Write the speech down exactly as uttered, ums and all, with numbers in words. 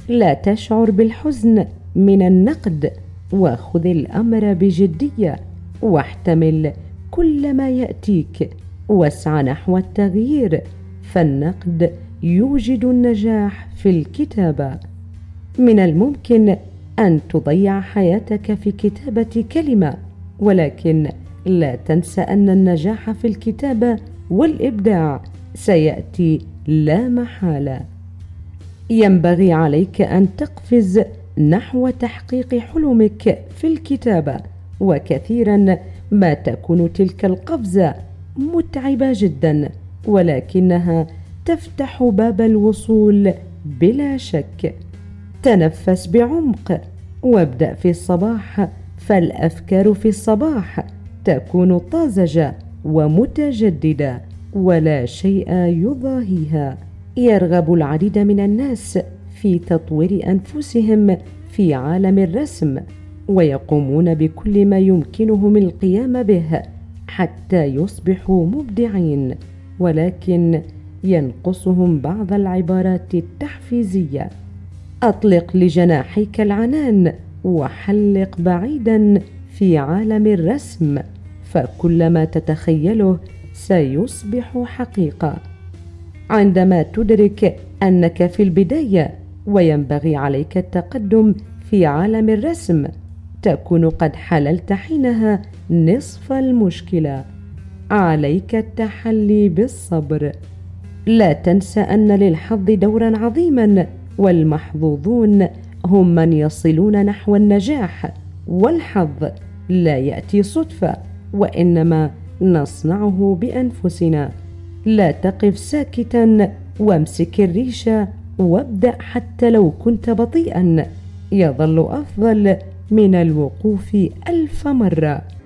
لا تشعر بالحزن من النقد، وخذ الأمر بجدية، واحتمل كل ما يأتيك، واسع نحو التغيير، فالنقد يوجد النجاح في الكتابة. من الممكن أن تضيع حياتك في كتابة كلمة، ولكن لا تنسى أن النجاح في الكتابة والإبداع سيأتي لا محالة. ينبغي عليك أن تقفز نحو تحقيق حلمك في الكتابة، وكثيرا ما تكون تلك القفزة متعبة جدا، ولكنها تفتح باب الوصول بلا شك. تنفس بعمق وابدأ في الصباح، فالأفكار في الصباح تكون طازجة ومتجددة ولا شيء يضاهيها. يرغب العديد من الناس في تطوير أنفسهم في عالم الرسم، ويقومون بكل ما يمكنهم القيام به حتى يصبحوا مبدعين، ولكن ينقصهم بعض العبارات التحفيزية. أطلق لجناحيك العنان وحلق بعيدا في عالم الرسم، فكل ما تتخيله سيصبح حقيقة. عندما تدرك أنك في البداية وينبغي عليك التقدم في عالم الرسم، تكون قد حللت حينها نصف المشكلة. عليك التحلي بالصبر. لا تنسى أن للحظ دورا عظيما، والمحظوظون هم من يصلون نحو النجاح، والحظ لا يأتي صدفة، وإنما نصنعه بأنفسنا. لا تقف ساكتا، وامسك الريشة وابدأ حتى لو كنت بطيئا، يظل أفضل من الوقوف ألف مرة.